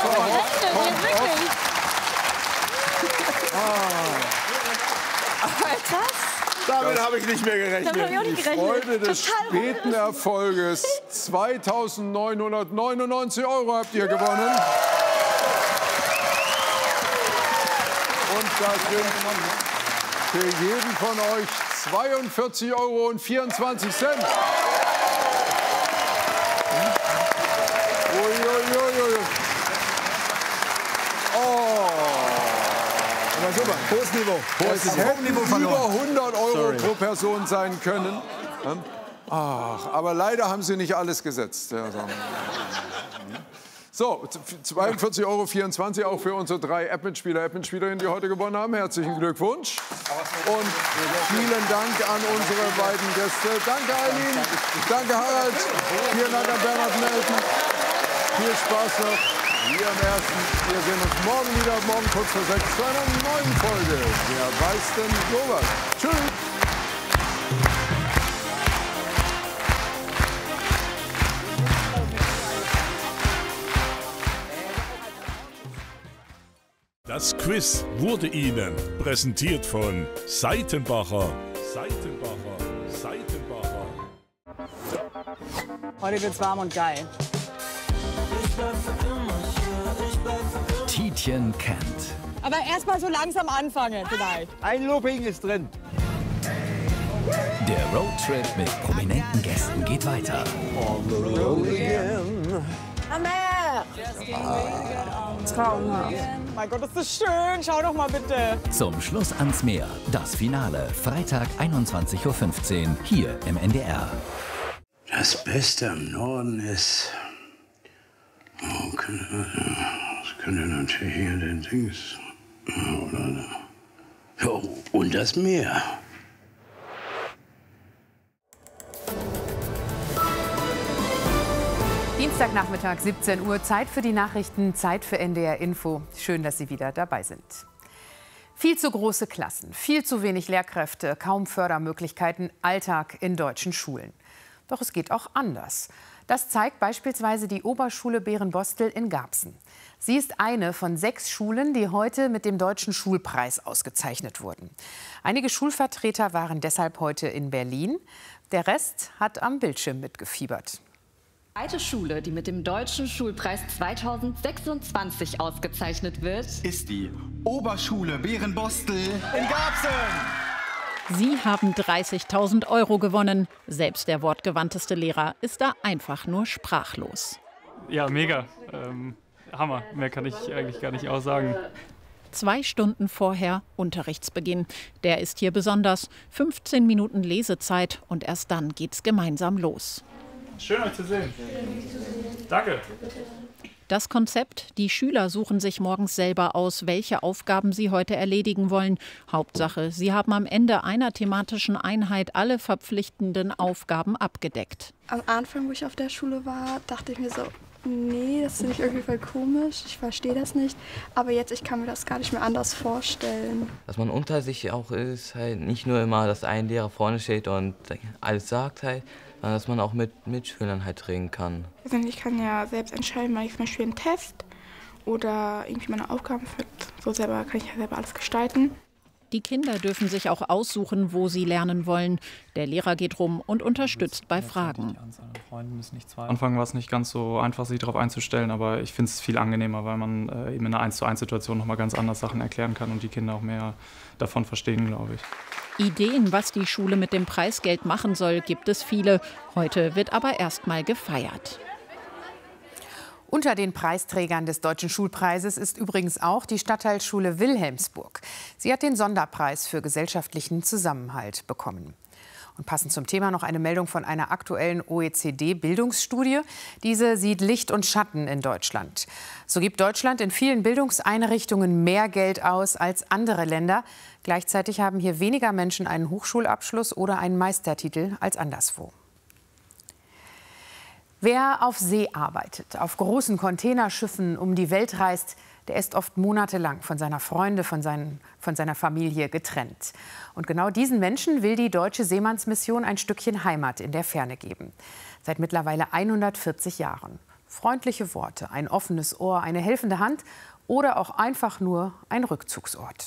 Damit habe ich nicht mehr gerechnet. Die Freude des späten Erfolges. 2.999 € habt ihr gewonnen. Und das sind für jeden von euch 42,24 €. Uiuiui. Oh. Aber super, hohes Niveau. Es hätten über 100 € pro Person sein können. Ach, aber leider haben Sie nicht alles gesetzt. Ja, so, 42,24 € auch für unsere 3 App-Mitspieler, App-Mitspielerinnen, die heute gewonnen haben. Herzlichen Glückwunsch. Und vielen Dank an unsere beiden Gäste. Danke, Eileen. Danke, Harald. Vielen Dank an Bernhard Melken. Viel Spaß noch hier im Ersten. Wir sehen uns morgen wieder, morgen kurz vor 6 zu einer neuen Folge. Wer weiß denn sowas? Tschüss. Das Quiz wurde Ihnen präsentiert von Seitenbacher. Heute wird's warm und geil. Tietjen kennt. Aber erst mal so langsam anfangen vielleicht. Ein Looping ist drin. Der Roadtrip mit prominenten Gästen geht weiter. Traumhaft. Mein Gott, ist das schön. Schau doch mal bitte. Zum Schluss ans Meer. Das Finale. Freitag 21:15 Uhr hier im NDR. Das Beste am Norden ist... das könnte natürlich hier den Dings... Oder... Ja, und das Meer. Dienstagnachmittag, 17 Uhr, Zeit für die Nachrichten, Zeit für NDR Info. Schön, dass Sie wieder dabei sind. Viel zu große Klassen, viel zu wenig Lehrkräfte, kaum Fördermöglichkeiten, Alltag in deutschen Schulen. Doch es geht auch anders. Das zeigt beispielsweise die Oberschule Berenbostel in Garbsen. Sie ist eine von 6 Schulen, die heute mit dem Deutschen Schulpreis ausgezeichnet wurden. Einige Schulvertreter waren deshalb heute in Berlin. Der Rest hat am Bildschirm mitgefiebert. Die zweite Schule, die mit dem Deutschen Schulpreis 2026 ausgezeichnet wird, ist die Oberschule Berenbostel in Garbsen. Sie haben 30.000 € gewonnen. Selbst der wortgewandteste Lehrer ist da einfach nur sprachlos. Ja, mega. Hammer. Mehr kann ich eigentlich gar nicht aussagen. 2 Stunden vorher Unterrichtsbeginn. Der ist hier besonders. 15 Minuten Lesezeit und erst dann geht's gemeinsam los. Schön, euch zu sehen. Danke. Das Konzept: Die Schüler suchen sich morgens selber aus, welche Aufgaben sie heute erledigen wollen. Hauptsache, sie haben am Ende einer thematischen Einheit alle verpflichtenden Aufgaben abgedeckt. Am Anfang, wo ich auf der Schule war, dachte ich mir so, nee, das finde ich irgendwie voll komisch, ich verstehe das nicht. Aber jetzt, ich kann mir das gar nicht mehr anders vorstellen. Dass man unter sich auch ist, halt nicht nur immer, dass ein Lehrer vorne steht und alles sagt halt, sondern dass man auch mit Mitschülern halt reden kann. Also ich kann ja selbst entscheiden, mache ich zum Beispiel einen Test oder irgendwie meine Aufgaben so selber, kann ich ja selber alles gestalten. Die Kinder dürfen sich auch aussuchen, wo sie lernen wollen. Der Lehrer geht rum und unterstützt bei Fragen. Am Anfang war es nicht ganz so einfach, sich darauf einzustellen, aber ich finde es viel angenehmer, weil man eben in einer 1:1-Situation noch mal ganz anders Sachen erklären kann und die Kinder auch mehr davon verstehen, glaube ich. Ideen, was die Schule mit dem Preisgeld machen soll, gibt es viele. Heute wird aber erst mal gefeiert. Unter den Preisträgern des Deutschen Schulpreises ist übrigens auch die Stadtteilschule Wilhelmsburg. Sie hat den Sonderpreis für gesellschaftlichen Zusammenhalt bekommen. Und passend zum Thema noch eine Meldung von einer aktuellen OECD-Bildungsstudie. Diese sieht Licht und Schatten in Deutschland. So gibt Deutschland in vielen Bildungseinrichtungen mehr Geld aus als andere Länder. Gleichzeitig haben hier weniger Menschen einen Hochschulabschluss oder einen Meistertitel als anderswo. Wer auf See arbeitet, auf großen Containerschiffen um die Welt reist, der ist oft monatelang von seiner Freunde, von seiner Familie getrennt. Und genau diesen Menschen will die Deutsche Seemannsmission ein Stückchen Heimat in der Ferne geben. Seit mittlerweile 140 Jahren. Freundliche Worte, ein offenes Ohr, eine helfende Hand oder auch einfach nur ein Rückzugsort.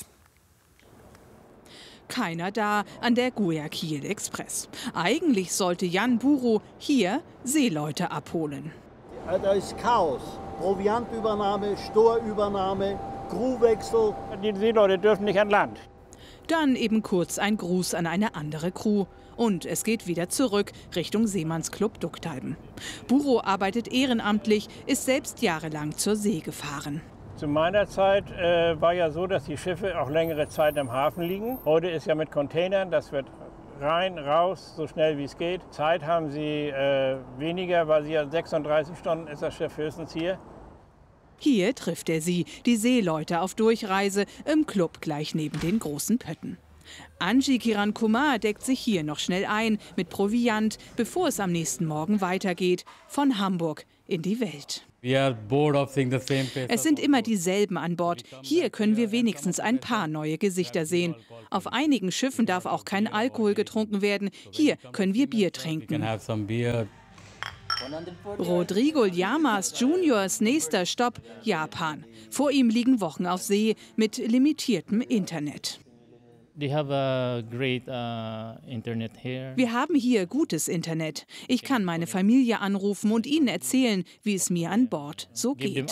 Keiner da an der Guayaquil Express. Eigentlich sollte Jan Buro hier Seeleute abholen. Da ist Chaos. Proviantübernahme, Storübernahme, Crewwechsel. Die Seeleute dürfen nicht an Land. Dann eben kurz ein Gruß an eine andere Crew. Und es geht wieder zurück Richtung Seemannsclub Duckdalben. Buro arbeitet ehrenamtlich, ist selbst jahrelang zur See gefahren. Zu meiner Zeit war ja so, dass die Schiffe auch längere Zeit im Hafen liegen. Heute ist ja mit Containern, das wird rein, raus, so schnell wie es geht. Zeit haben sie weniger, weil sie ja 36 Stunden ist das Schiff höchstens hier. Hier trifft er sie, die Seeleute auf Durchreise, im Club gleich neben den großen Pötten. Angie Kiran Kumar deckt sich hier noch schnell ein mit Proviant, bevor es am nächsten Morgen weitergeht, von Hamburg in die Welt. Es sind immer dieselben an Bord. Hier können wir wenigstens ein paar neue Gesichter sehen. Auf einigen Schiffen darf auch kein Alkohol getrunken werden. Hier können wir Bier trinken. Rodrigo Llamas Juniors nächster Stopp Japan. Vor ihm liegen Wochen auf See mit limitiertem Internet. Wir haben hier gutes Internet. Ich kann meine Familie anrufen und ihnen erzählen, wie es mir an Bord so geht.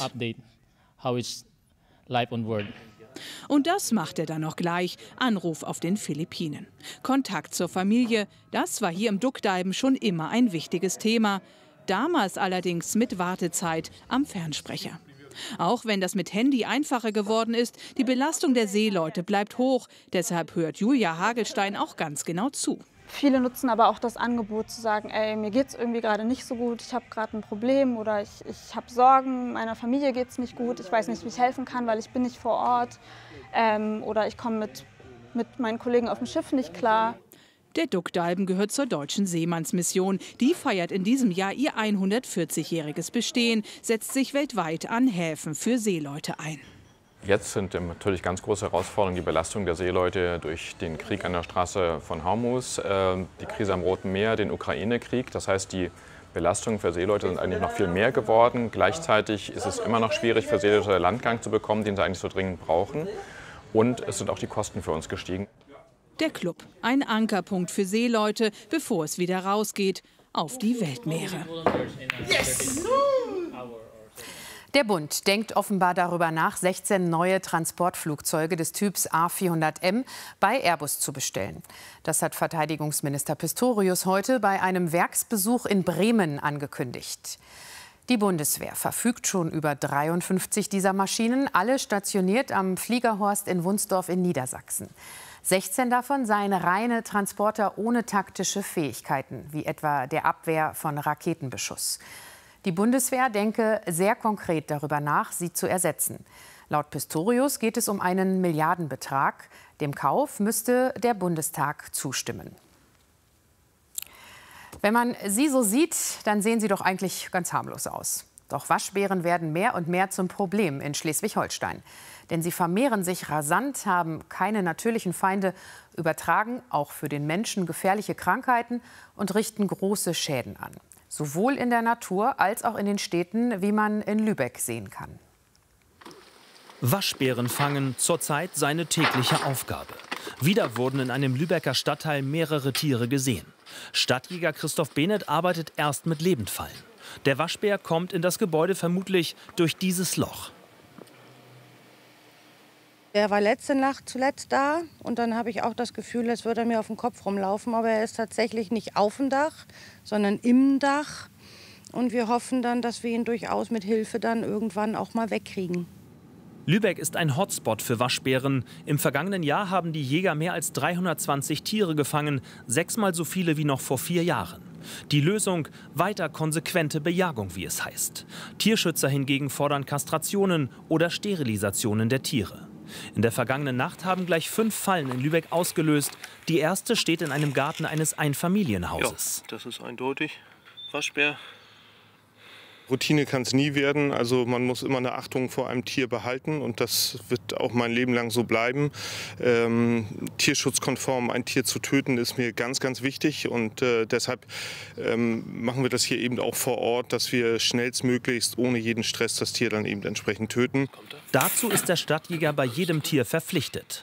Und das macht er dann noch gleich. Anruf auf den Philippinen. Kontakt zur Familie, das war hier im Duckdalben schon immer ein wichtiges Thema. Damals allerdings mit Wartezeit am Fernsprecher. Auch wenn das mit Handy einfacher geworden ist, die Belastung der Seeleute bleibt hoch. Deshalb hört Julia Hagelstein auch ganz genau zu. Viele nutzen aber auch das Angebot zu sagen, ey, mir geht es irgendwie gerade nicht so gut, ich habe gerade ein Problem oder ich habe Sorgen, meiner Familie geht es nicht gut, ich weiß nicht, wie ich helfen kann, weil ich bin nicht vor Ort oder ich komme mit meinen Kollegen auf dem Schiff nicht klar. Der Duckdalben gehört zur Deutschen Seemannsmission. Die feiert in diesem Jahr ihr 140-jähriges Bestehen, setzt sich weltweit an Häfen für Seeleute ein. Jetzt sind natürlich ganz große Herausforderungen die Belastung der Seeleute durch den Krieg an der Straße von Hormuz, die Krise am Roten Meer, den Ukraine-Krieg. Das heißt, die Belastungen für Seeleute sind eigentlich noch viel mehr geworden. Gleichzeitig ist es immer noch schwierig für Seeleute Landgang zu bekommen, den sie eigentlich so dringend brauchen. Und es sind auch die Kosten für uns gestiegen. Der Club, ein Ankerpunkt für Seeleute, bevor es wieder rausgeht auf die Weltmeere. Yes! Der Bund denkt offenbar darüber nach, 16 neue Transportflugzeuge des Typs A400M bei Airbus zu bestellen. Das hat Verteidigungsminister Pistorius heute bei einem Werksbesuch in Bremen angekündigt. Die Bundeswehr verfügt schon über 53 dieser Maschinen, alle stationiert am Fliegerhorst in Wunsdorf in Niedersachsen. 16 davon seien reine Transporter ohne taktische Fähigkeiten, wie etwa der Abwehr von Raketenbeschuss. Die Bundeswehr denke sehr konkret darüber nach, sie zu ersetzen. Laut Pistorius geht es um einen Milliardenbetrag. Dem Kauf müsste der Bundestag zustimmen. Wenn man sie so sieht, dann sehen sie doch eigentlich ganz harmlos aus. Doch Waschbären werden mehr und mehr zum Problem in Schleswig-Holstein. Denn sie vermehren sich rasant, haben keine natürlichen Feinde, übertragen auch für den Menschen gefährliche Krankheiten und richten große Schäden an. Sowohl in der Natur als auch in den Städten, wie man in Lübeck sehen kann. Waschbären fangen zurzeit seine tägliche Aufgabe. Wieder wurden in einem Lübecker Stadtteil mehrere Tiere gesehen. Stadtjäger Christoph Behnert arbeitet erst mit Lebendfallen. Der Waschbär kommt in das Gebäude vermutlich durch dieses Loch. Er war letzte Nacht zuletzt da und dann habe ich auch das Gefühl, als würde er mir auf dem Kopf rumlaufen. Aber er ist tatsächlich nicht auf dem Dach, sondern im Dach. Und wir hoffen dann, dass wir ihn durchaus mit Hilfe dann irgendwann auch mal wegkriegen. Lübeck ist ein Hotspot für Waschbären. Im vergangenen Jahr haben die Jäger mehr als 320 Tiere gefangen, 6-mal so viele wie noch vor 4 Jahren. Die Lösung: weiter konsequente Bejagung, wie es heißt. Tierschützer hingegen fordern Kastrationen oder Sterilisationen der Tiere. In der vergangenen Nacht haben gleich 5 Fallen in Lübeck ausgelöst. Die erste steht in einem Garten eines Einfamilienhauses. Ja, das ist eindeutig Waschbär. Routine kann es nie werden. Also man muss immer eine Achtung vor einem Tier behalten und das wird auch mein Leben lang so bleiben. Tierschutzkonform ein Tier zu töten ist mir ganz, ganz wichtig und deshalb machen wir das hier eben auch vor Ort, dass wir schnellstmöglichst ohne jeden Stress das Tier dann eben entsprechend töten. Dazu ist der Stadtjäger bei jedem Tier verpflichtet.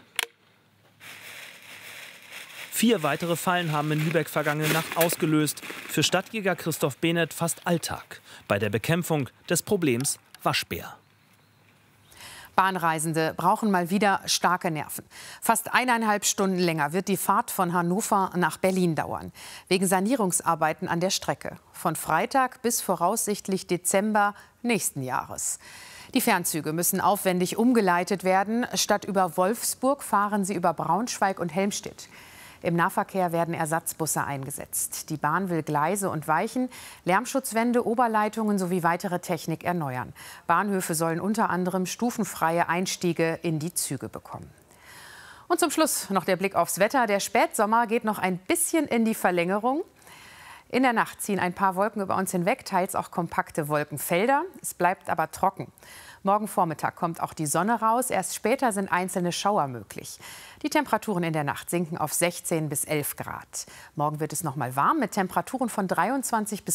4 weitere Fallen haben in Lübeck vergangene Nacht ausgelöst. Für Stadtjäger Christoph Behnert fast Alltag bei der Bekämpfung des Problems Waschbär. Bahnreisende brauchen mal wieder starke Nerven. Fast 1,5 Stunden länger wird die Fahrt von Hannover nach Berlin dauern. Wegen Sanierungsarbeiten an der Strecke. Von Freitag bis voraussichtlich Dezember nächsten Jahres. Die Fernzüge müssen aufwendig umgeleitet werden. Statt über Wolfsburg fahren sie über Braunschweig und Helmstedt. Im Nahverkehr werden Ersatzbusse eingesetzt. Die Bahn will Gleise und Weichen, Lärmschutzwände, Oberleitungen sowie weitere Technik erneuern. Bahnhöfe sollen unter anderem stufenfreie Einstiege in die Züge bekommen. Und zum Schluss noch der Blick aufs Wetter. Der Spätsommer geht noch ein bisschen in die Verlängerung. In der Nacht ziehen ein paar Wolken über uns hinweg, teils auch kompakte Wolkenfelder. Es bleibt aber trocken. Morgen Vormittag kommt auch die Sonne raus. Erst später sind einzelne Schauer möglich. Die Temperaturen in der Nacht sinken auf 16 bis 11 Grad. Morgen wird es noch mal warm mit Temperaturen von 23 bis